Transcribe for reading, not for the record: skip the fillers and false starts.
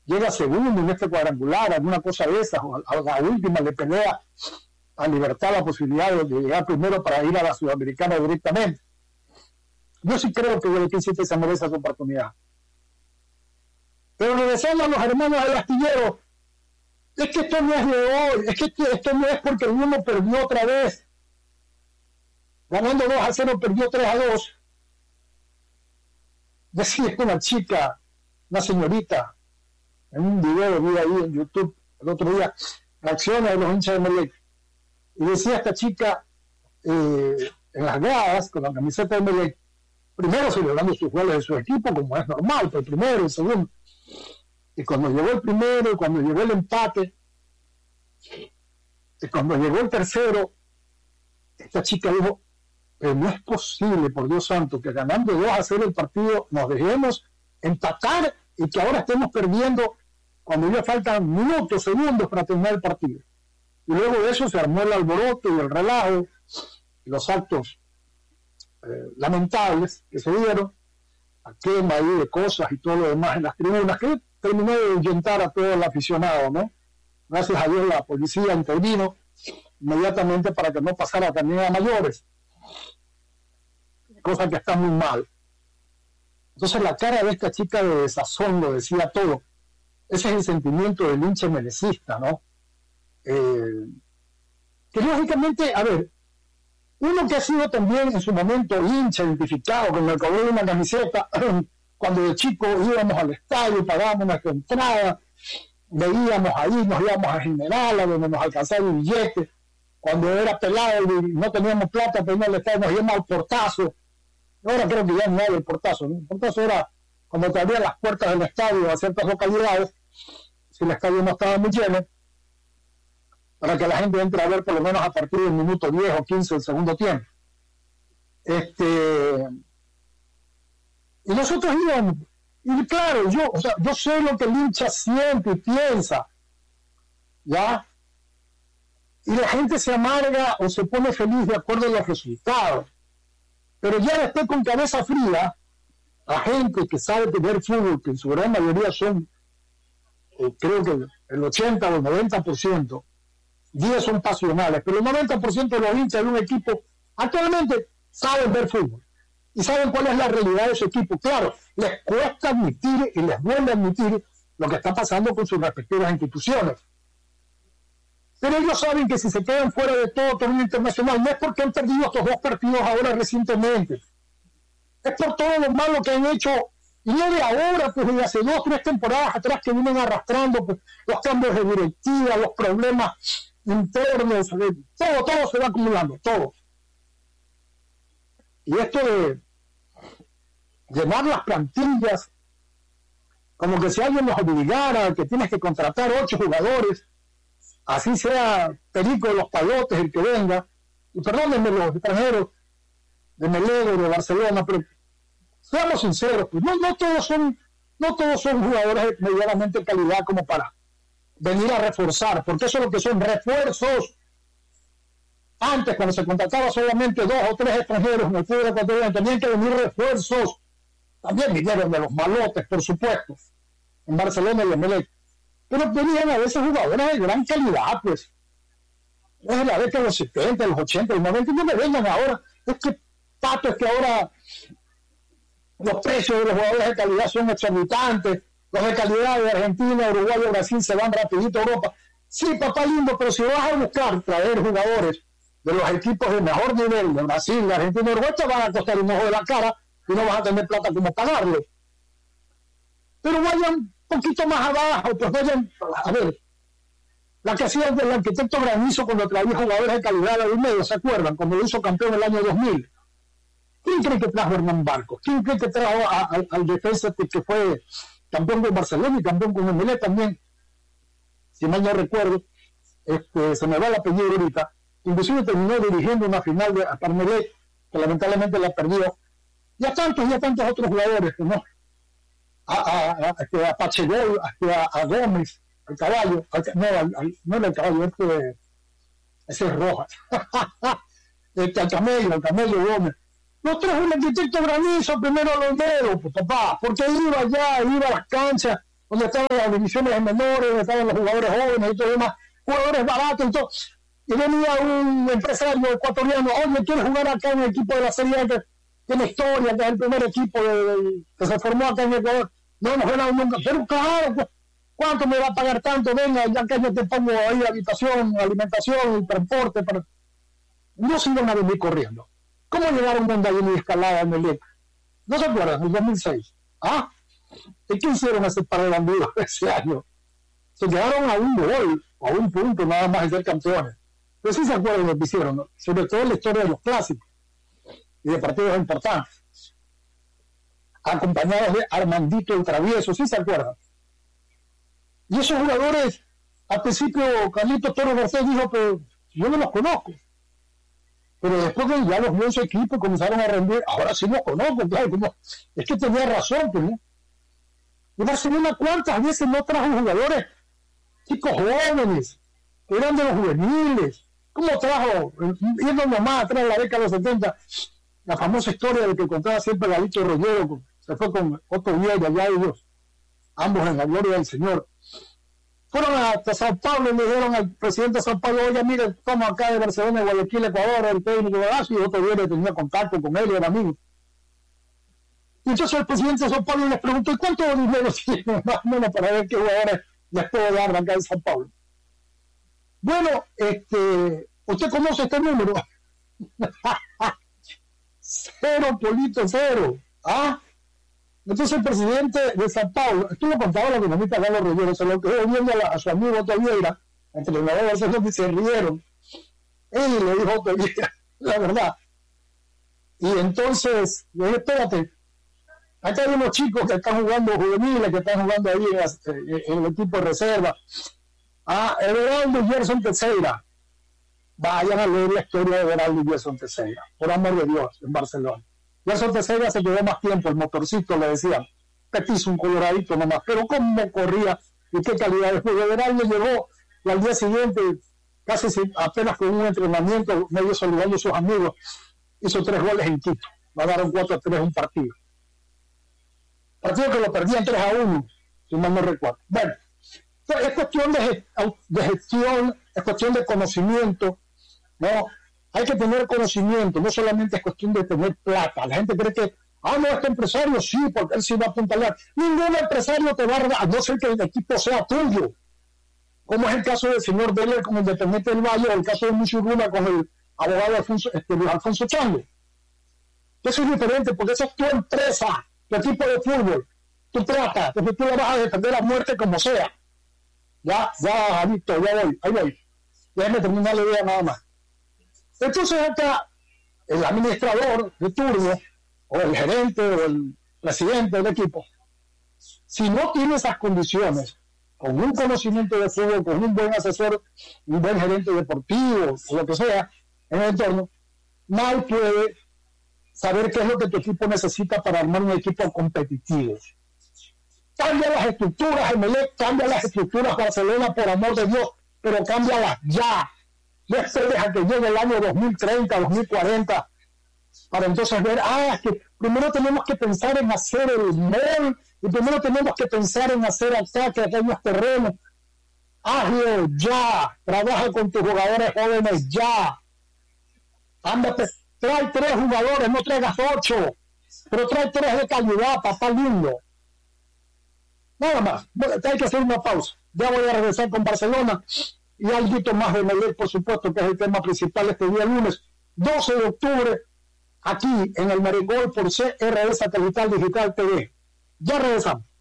llega segundo en este cuadrangular, alguna cosa de esas, o a la última le pelea a Libertad la posibilidad de llegar primero para ir a la Sudamericana directamente. Yo sí creo que Guayaquil City se merece esa oportunidad. Pero regresando a los hermanos del astillero, es que esto no es de hoy, es que esto no es porque uno perdió otra vez. Ganando 2-0, perdió 3-2. Decía una chica, una señorita, en un video vi ahí en YouTube el otro día, reacciones de los hinchas de Emelec. Y decía esta chica en las gradas, con la camiseta de Emelec, primero celebrando sus goles de su equipo, como es normal, pero primero y segundo. Y cuando llegó el primero, y cuando llegó el empate, y cuando llegó el tercero, esta chica dijo, pero no es posible, por Dios santo, que ganando 2-0 el partido nos dejemos empatar y que ahora estemos perdiendo cuando ya faltan minutos, segundos para terminar el partido. Y luego de eso se armó el alboroto y el relajo y los actos lamentables que se dieron, a quema ahí de cosas y todo lo demás en las tribunas, que terminó de ahuyentar a todo el aficionado, ¿no? Gracias a Dios la policía intervino inmediatamente para que no pasara también a mayores, cosa que está muy mal. Entonces la cara de esta chica de desazón lo decía todo. Ese es el sentimiento del hincha melecista, ¿no? Que lógicamente, a ver, uno que ha sido también en su momento hincha, identificado con el color de una camiseta, cuando de chico íbamos al estadio, pagábamos nuestra entrada, veíamos ahí, nos íbamos a General, a donde nos alcanzaba el billete, cuando era pelado y no teníamos plata para ir al estadio, nos íbamos al Portazo. Ahora creo que ya no hay el Portazo, ¿no? El Portazo era cuando te abrían las puertas del estadio a ciertas localidades, si el estadio no estaba muy lleno, para que la gente entre a ver por lo menos a partir del minuto 10 o 15 del segundo tiempo. Y nosotros íbamos, y claro, yo sé lo que el hincha siente y piensa, ¿ya? Y la gente se amarga o se pone feliz de acuerdo a los resultados. Pero ya después con cabeza fría, a gente que sabe tener fútbol, que en su gran mayoría son, creo que el 80 o el 90%, 10 son pasionales, pero el 90% de los hinchas de un equipo actualmente saben ver fútbol y saben cuál es la realidad de su equipo. Claro, les cuesta admitir y les duele admitir lo que está pasando con sus respectivas instituciones. Pero ellos saben que si se quedan fuera de todo torneo internacional, no es porque han perdido estos 2 partidos ahora recientemente, es por todo lo malo que han hecho, y no de ahora, pues de hace 2 o 3 temporadas atrás que vienen arrastrando, pues, los cambios de directiva, los problemas internos, todo se va acumulando, todo. Y esto de llenar las plantillas, como que si alguien nos obligara, que tienes que contratar 8 jugadores, así sea Perico de los Palotes el que venga, y perdónenme los extranjeros de Melego, de Barcelona, pero seamos sinceros, pues no todos son jugadores de medianamente calidad como para venir a reforzar, porque eso es lo que son refuerzos. Antes, cuando se contrataba solamente 2 o 3 extranjeros en el fútbol ecuatoriano, tenían que venir refuerzos. También vinieron de los Malotes, por supuesto, en Barcelona y en Melec. Pero venían a veces jugadores de gran calidad, pues. Es la década de los 70, de los 80, de los 90, y no me vengan ahora. Es que ahora los precios de los jugadores de calidad son exorbitantes. Los de calidad de Argentina, Uruguay o Brasil se van rapidito a Europa. Sí, papá lindo, pero si vas a buscar traer jugadores de los equipos de mejor nivel, de Brasil, de Argentina y Uruguay, te van a costar un ojo de la cara y no vas a tener plata como pagarlo. Pero vayan un poquito más abajo, pues vayan, a ver, la que hacía el arquitecto Granizo cuando traía jugadores de calidad de un medio, ¿se acuerdan? Cuando lo hizo campeón el año 2000. ¿Quién cree que trajo Hernán Barcos? ¿Quién cree que trajo al defensa que fue campeón con Barcelona y campeón con Emelec también? Si mal no recuerdo, se me va el apellido ahorita. Inclusive terminó dirigiendo una final de Emelec, que lamentablemente la perdió. Y a tantos otros jugadores, ¿no? A Pachegol, a Gómez, al Caballo, no era el Caballo, ese es Rojas. Al Camello Gómez. Los trajo el arquitecto Granizo primero a los dedos, pues, papá, porque iba allá, iba a las canchas, donde estaban las divisiones menores, donde estaban los jugadores jóvenes y todo demás, jugadores baratos y todo. Y venía un empresario ecuatoriano, oye, ¿quieres jugar acá en el equipo de la Serie A que tiene historia, que es el primer equipo que se formó acá en Ecuador? No hemos ganado nunca, pero claro, ¿cuánto me va a pagar tanto? Venga, ya que yo te pongo ahí habitación, alimentación y transporte. No se iban a venir corriendo. ¿Cómo llegaron Mondañini y Escalada en el EC? ¿No se acuerdan? En el 2006. ¿Ah? ¿Y qué hicieron ese par de bandidos ese año? Se llegaron a un gol, a un punto nada más de ser campeones. Pero sí se acuerdan lo que hicieron, ¿no? Sobre todo en la historia de los clásicos y de partidos importantes. Acompañados de Armandito el Travieso, ¿sí se acuerdan? Y esos jugadores, al principio, Carlitos Torres Garcés dijo que yo no los conozco. Pero después que ya los vio en su equipo y comenzaron a rendir, ahora sí los conozco, claro, como, es que tenía razón, pues, ¿no? Y Barcelona, ¿cuántas veces no trajo jugadores, chicos jóvenes, que eran de los juveniles? ¿Cómo trajo, yendo nomás atrás de la década de los 70, la famosa historia de que contaba siempre Galito Rollero, se fue con Otto Vieira, allá ellos, ambos en la gloria del Señor? Fueron hasta Sao Paulo y le dijeron al presidente de Sao Paulo, oye, mire, estamos acá de Barcelona, de Guayaquil, Ecuador, el técnico de Lazio, y Otto Vieira tenía contacto con él y era amigo. Y entonces el presidente de Sao Paulo les preguntó, ¿y cuánto dinero tienen más o menos para ver qué jugadores les puedo dar acá en Sao Paulo? Bueno, ¿usted conoce este número? 0, Polito, 0. ¿Ah? Entonces el presidente de Sao Paulo, esto lo contaba la economista Carlos Rollero, se lo quedó viendo a su amigo Otto Vieira, entrenador de Barcelona, y se rieron. Él le dijo Otto Vieira, la verdad. Y entonces, le dije, espérate, acá hay unos chicos que están jugando juveniles, que están jugando ahí en el equipo de reserva. Everaldo y Gerson Teixeira. Vayan a leer la historia de Everaldo y Gerson Teixeira, por amor de Dios, en Barcelona. Gerson Teixeira se quedó más tiempo, el motorcito le decían, petizo, un coloradito nomás, pero cómo corría y qué calidad de juego. Everaldo llegó y al día siguiente, casi apenas con un entrenamiento, medio saludando a sus amigos, hizo 3 goles en Quito, ganaron 4-3 un partido. Partido que lo perdían 3-1, si mal no recuerdo. Bueno, es cuestión de gestión, es cuestión de conocimiento, ¿no? Hay que tener conocimiento, no solamente es cuestión de tener plata. La gente cree que, no, este empresario sí, porque él sí va a apuntalar. Ningún empresario te va a dar, a no ser que el equipo sea tuyo. Como es el caso del señor Vélez con Independiente del Valle, o el caso de Muchurruna con el abogado Luis Alfonso Chango. Eso es diferente, porque esa es tu empresa, tu equipo de fútbol, tu plata, porque tú la vas a defender a muerte como sea. Ya, listo, ya voy, ahí voy. Déjame terminar la idea nada más. Entonces acá, el administrador de turno, o el gerente, o el presidente del equipo, si no tiene esas condiciones, con un conocimiento de fútbol, con un buen asesor, un buen gerente deportivo, o lo que sea, en el entorno, mal puede saber qué es lo que tu equipo necesita para armar un equipo competitivo. Cambia las estructuras, Emelec, cambia las estructuras Barcelona, por amor de Dios, pero cámbialas ya. No esperes a que llegue el año 2030, 2040, para entonces ver, es que primero tenemos que pensar en hacer el mall, y primero tenemos que pensar en hacer ataques a aquellos terrenos. Hazlo ya, trabaja con tus jugadores jóvenes ya. Ándate, trae 3 jugadores, no traigas 8, pero trae 3 de calidad, papá lindo. Nada más, bueno, hay que hacer una pausa. Ya voy a regresar con Barcelona y algo más de Emelec, por supuesto, que es el tema principal este día lunes, 12 de octubre, aquí en el Maricol por CRS Satelital Digital TV. Ya regresamos.